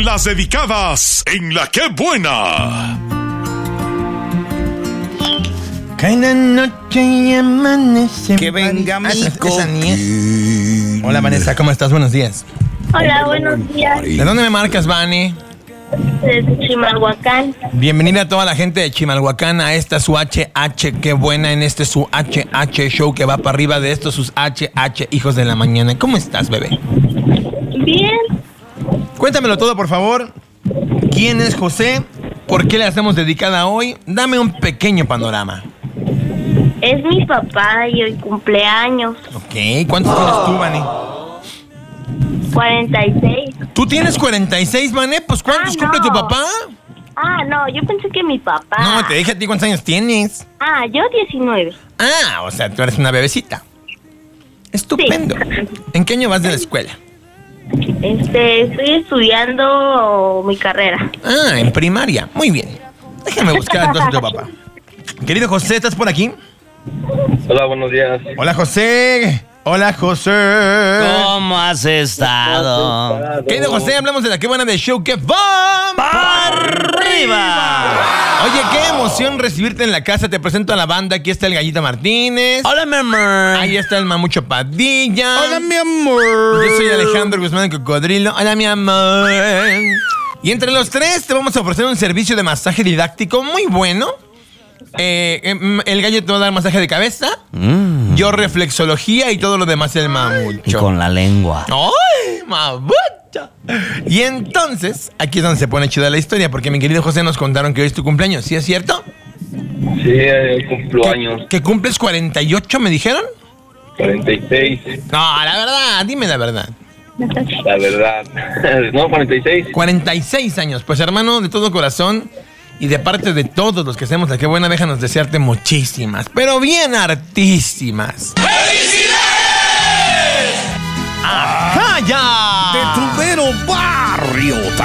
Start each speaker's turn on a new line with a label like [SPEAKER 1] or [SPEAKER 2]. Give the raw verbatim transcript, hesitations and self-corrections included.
[SPEAKER 1] las dedicadas en La Qué Buena.
[SPEAKER 2] Cae la noche y amanece.
[SPEAKER 3] Que venga mi
[SPEAKER 2] Hola, Vanessa, ¿cómo estás? Buenos días.
[SPEAKER 4] Hola, buenos días.
[SPEAKER 2] ¿De dónde me marcas, Vani?
[SPEAKER 4] Desde Chimalhuacán.
[SPEAKER 2] Bienvenida a toda la gente de Chimalhuacán a esta su H H, qué buena, en este su H H show que va para arriba de estos sus H H hijos de la mañana. ¿Cómo estás, bebé?
[SPEAKER 4] Bien.
[SPEAKER 2] Cuéntamelo todo, por favor. ¿Quién es José? ¿Por qué le hacemos dedicada hoy? Dame un pequeño panorama.
[SPEAKER 4] Es mi papá y hoy cumpleaños.
[SPEAKER 2] Ok, ¿cuántos tienes tú, Vani?
[SPEAKER 4] cuarenta y seis.
[SPEAKER 2] ¿Tú tienes cuarenta y seis, Vane? Pues ¿cuántos
[SPEAKER 4] Ah,
[SPEAKER 2] cumple
[SPEAKER 4] no.
[SPEAKER 2] tu papá?
[SPEAKER 4] Ah, no, yo pensé que mi papá.
[SPEAKER 2] No, te dije a ti cuántos años tienes.
[SPEAKER 4] Ah, yo diecinueve.
[SPEAKER 2] Ah, o sea, tú eres una bebecita. Estupendo.
[SPEAKER 4] Sí.
[SPEAKER 2] ¿En qué año vas de la escuela?
[SPEAKER 4] Este, estoy estudiando mi carrera.
[SPEAKER 2] Ah, en primaria. Muy bien. Déjame buscar entonces a tu papá. Querido José, ¿estás por aquí?
[SPEAKER 5] Hola, buenos días.
[SPEAKER 2] Hola, José. Hola, José.
[SPEAKER 3] ¿Cómo has estado?
[SPEAKER 2] Querido José, hablamos de la Qué Buena de show que va
[SPEAKER 3] ¡Para arriba!
[SPEAKER 2] Oye, qué emoción recibirte en la casa. Te presento a la banda. Aquí está el Gallito Martínez.
[SPEAKER 3] Hola, mi amor.
[SPEAKER 2] Ahí está el Mamucho Padilla.
[SPEAKER 3] Hola, mi amor.
[SPEAKER 2] Yo soy Alejandro Guzmán Cocodrilo. Hola, mi amor. Y entre los tres te vamos a ofrecer un servicio de masaje didáctico muy bueno. Eh, eh, el gallo te va a dar masaje de cabeza. Mm. Yo reflexología y todo lo demás el Mamucho.
[SPEAKER 3] Y con la lengua.
[SPEAKER 2] ¡Ay, Mamucho! Y entonces, aquí es donde se pone chida la historia, porque mi querido José nos contaron que hoy es tu cumpleaños. ¿Sí es cierto?
[SPEAKER 5] Sí, eh, cumplo
[SPEAKER 2] ¿Que,
[SPEAKER 5] años.
[SPEAKER 2] ¿Que cumples cuarenta y ocho, me dijeron?
[SPEAKER 5] cuarenta y seis.
[SPEAKER 2] No, la verdad, dime la verdad.
[SPEAKER 5] La verdad. No, cuarenta y seis.
[SPEAKER 2] cuarenta y seis años. Pues, hermano, de todo corazón y de parte de todos los que hacemos la Qué Buena, déjanos desearte muchísimas, pero bien hartísimas. ¡Felicidades! ¡Ajá, ya!
[SPEAKER 6] De tu mero barrio.